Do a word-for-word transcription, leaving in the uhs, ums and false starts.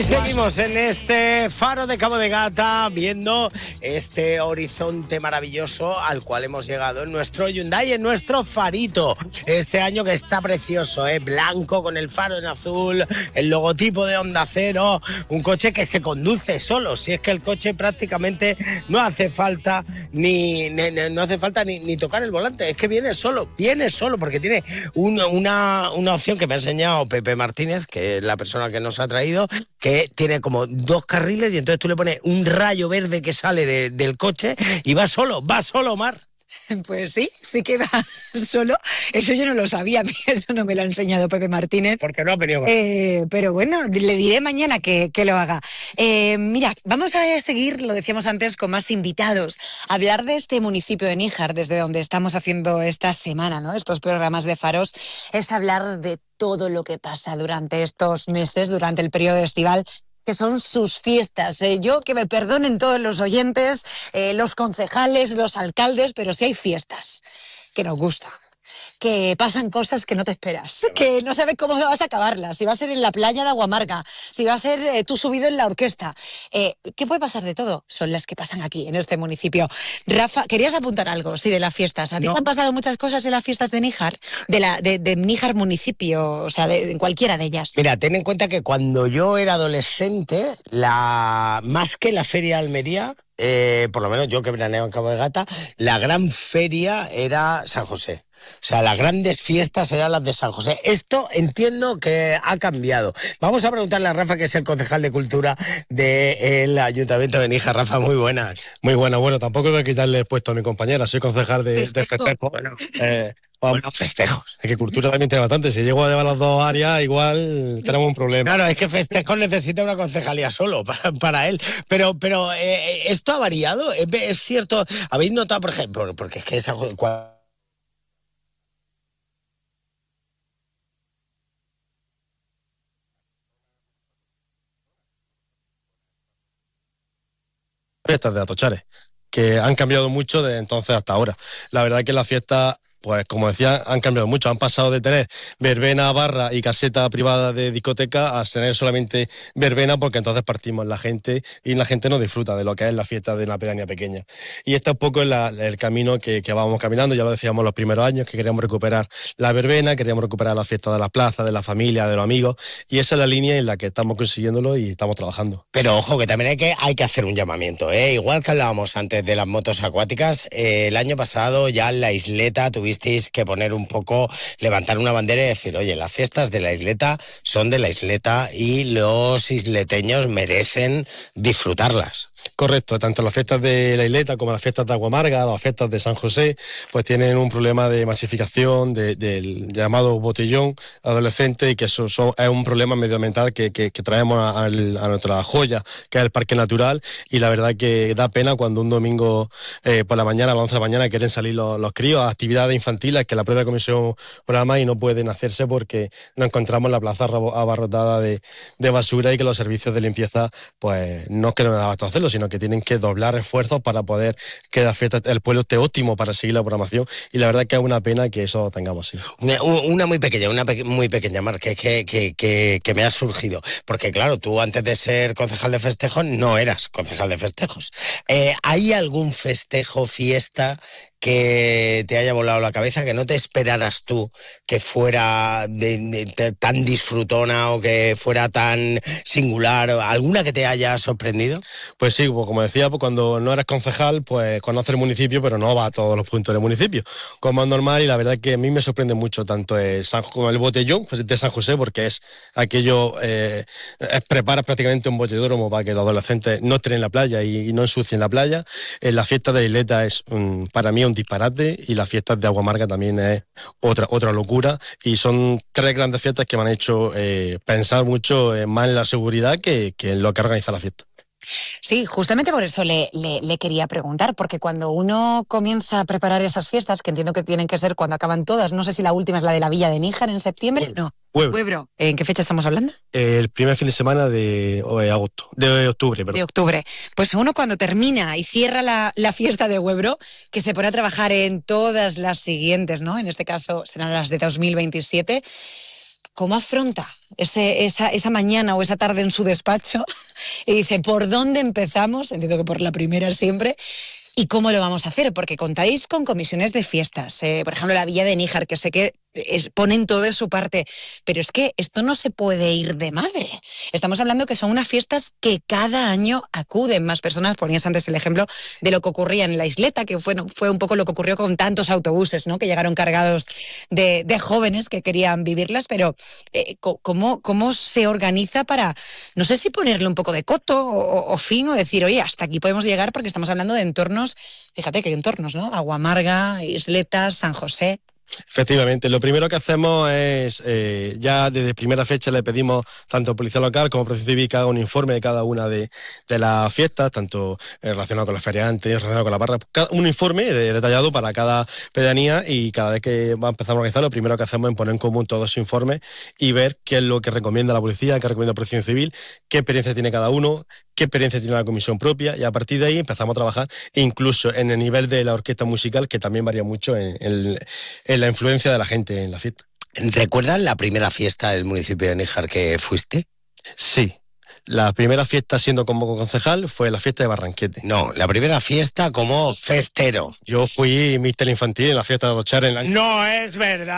Seguimos en este faro de Cabo de Gata viendo este horizonte maravilloso al cual hemos llegado en nuestro Hyundai, en nuestro farito. Este año que está precioso, ¿eh? Blanco con el faro en azul, el logotipo de Onda Cero, un coche que se conduce solo. Si es que el coche prácticamente no hace falta ni, ni no hace falta ni, ni tocar el volante, es que viene solo, viene solo porque tiene un, una, una opción que me ha enseñado Pepe Martínez, que es la persona que nos ha traído, que tiene como dos carriles y entonces tú le pones un rayo verde que sale de, del coche y va solo, va solo, Mar. Pues sí, sí que va solo. Eso yo no lo sabía, eso no me lo ha enseñado Pepe Martínez. Porque no ha venido con... eh, Pero bueno, le diré mañana que, que lo haga. Eh, mira, vamos a seguir, lo decíamos antes, con más invitados. Hablar de este municipio de Níjar, desde donde estamos haciendo esta semana, ¿no? Estos programas de faros, es hablar de todo lo que pasa durante estos meses, durante el periodo estival, que son sus fiestas. Eh, yo, que me perdonen todos los oyentes, eh, los concejales, los alcaldes, pero si hay fiestas que nos gustan, que pasan cosas que no te esperas, que no sabes cómo vas a acabarlas, si va a ser en la playa de Aguamarga, si va a ser eh, tú subido en la orquesta. Eh, ¿Qué puede pasar de todo? Son las que pasan aquí, en este municipio. Rafa, ¿querías apuntar algo? Sí, de las fiestas. ¿A ti No. te han pasado muchas cosas en las fiestas de Níjar? De, la, de, de Níjar municipio, o sea, de, de cualquiera de ellas. Mira, ten en cuenta que cuando yo era adolescente, la más que la Feria de Almería, eh, por lo menos yo que veraneo en Cabo de Gata, la gran feria era San José. O sea, las grandes fiestas eran las de San José. Esto entiendo que ha cambiado. Vamos a preguntarle a Rafa, que es el concejal de Cultura del Ayuntamiento de Níjar. Rafa, muy buenas. Muy buena, bueno, tampoco voy a quitarle el puesto a mi compañera, soy concejal de Festejo. de festejo. Bueno, Eh, bueno, festejos. Es que Cultura también tiene bastante, si llego a llevar las dos áreas, igual tenemos un problema. Claro, es que Festejos necesita una concejalía solo para, para él. Pero, pero eh, ¿esto ha variado? ¿Es, es cierto? ¿Habéis notado, por ejemplo, porque es que esa... cua- Fiestas de Atochares, que han cambiado mucho de entonces hasta ahora. La verdad es que las fiestas, pues como decía, han cambiado mucho. Han pasado de tener verbena, barra y caseta privada de discoteca a tener solamente verbena, porque entonces partimos la gente y la gente no disfruta de lo que es la fiesta de una pedanía pequeña. Y este es un poco la, el camino que, que vamos caminando. Ya lo decíamos los primeros años, que queríamos recuperar la verbena, queríamos recuperar la fiesta de la plaza, de la familia, de los amigos, y esa es la línea en la que estamos consiguiéndolo y estamos trabajando. Pero ojo, que también hay que, hay que hacer un llamamiento, ¿eh? Igual que hablábamos antes de las motos acuáticas, eh, el año pasado ya en la isleta tuvisteis que poner un poco, levantar una bandera y decir, oye, las fiestas de la isleta son de la isleta y los isleteños merecen disfrutarlas. Correcto, tanto las fiestas de la isleta como las fiestas de Aguamarga, las fiestas de San José, pues tienen un problema de masificación, de, del llamado botellón adolescente, y que eso son, es un problema medioambiental que, que, que traemos a, a, a nuestra joya, que es el Parque Natural, y la verdad que da pena cuando un domingo eh, por la mañana, a las once de la mañana, quieren salir los, los críos a actividades infantiles que la propia comisión programa y no pueden hacerse porque nos encontramos en la plaza abarrotada de, de basura, y que los servicios de limpieza pues no es que no nos da abasto a hacerlo, sino que tienen que doblar esfuerzos para poder que la fiesta, el pueblo esté óptimo para seguir la programación, y la verdad que es una pena que eso tengamos así. Una, una muy pequeña, una pe- muy pequeña, Mar, que, que, que, que, que me ha surgido. Porque claro, tú antes de ser concejal de festejos no eras concejal de festejos. Eh, ¿Hay algún festejo, fiesta que te haya volado la cabeza, que no te esperaras tú que fuera de, de, de, tan disfrutona o que fuera tan singular? ¿Alguna que te haya sorprendido? Pues sí, pues como decía, pues cuando no eres concejal, pues conoces el municipio, pero no va a todos los puntos del municipio, como es normal, y la verdad que a mí me sorprende mucho tanto el, San, como el botellón de San José, porque es aquello, eh, es, preparas prácticamente un botellódromo para que los adolescentes no estén en la playa y, y no ensucien la playa. En la fiesta de la isleta es, um, para mí, un disparate, y las fiestas de Aguamarga también es otra, otra locura, y son tres grandes fiestas que me han hecho eh, pensar mucho eh, más en la seguridad que, que en lo que organiza la fiesta. Sí, justamente por eso le, le, le quería preguntar, porque cuando uno comienza a preparar esas fiestas, que entiendo que tienen que ser cuando acaban todas, no sé si la última es la de la Villa de Níjar en septiembre, Huebro. no. Huebro. Huebro. ¿En qué fecha estamos hablando? El primer fin de semana de agosto, de octubre, perdón. De octubre. Pues uno cuando termina y cierra la, la fiesta de Huebro, que se pone a trabajar en todas las siguientes, ¿no? En este caso serán las de dos mil veintisiete. ¿cómo afronta ese, esa, esa mañana o esa tarde en su despacho? Y dice, ¿por dónde empezamos? Entiendo que por la primera siempre. ¿Y cómo lo vamos a hacer? Porque contáis con comisiones de fiestas. Eh, por ejemplo, la Villa de Níjar, que sé que es, ponen todo de su parte. Pero es que esto no se puede ir de madre. Estamos hablando que son unas fiestas que cada año acuden más personas. Ponías antes el ejemplo de lo que ocurría en la isleta, que fue, fue un poco lo que ocurrió con tantos autobuses, ¿no? Que llegaron cargados de, de jóvenes que querían vivirlas. Pero eh, ¿cómo, ¿cómo se organiza para, no sé si ponerle un poco de coto o, o fin, o decir, oye, hasta aquí podemos llegar, porque estamos hablando de entornos. Fíjate que hay entornos, ¿no? Aguamarga, Isletas, San José. Efectivamente, lo primero que hacemos es, eh, ya desde primera fecha le pedimos tanto a Policía Local como a Protección Civil que haga un informe de cada una de, de las fiestas, tanto eh, relacionado con los feriantes, relacionado con la barra, un informe de, detallado para cada pedanía, y cada vez que va a empezar a organizar, lo primero que hacemos es poner en común todos esos informes y ver qué es lo que recomienda la policía, qué recomienda la Protección Civil, qué experiencia tiene cada uno, qué experiencia tiene la comisión propia, y a partir de ahí empezamos a trabajar incluso en el nivel de la orquesta musical, que también varía mucho en, en, en la influencia de la gente en la fiesta. ¿Recuerdas la primera fiesta del municipio de Níjar que fuiste? Sí. La primera fiesta siendo como concejal fue la fiesta de Barranquete. No, la primera fiesta como festero. Yo fui míster infantil en la fiesta de Dochar en la... No es verdad.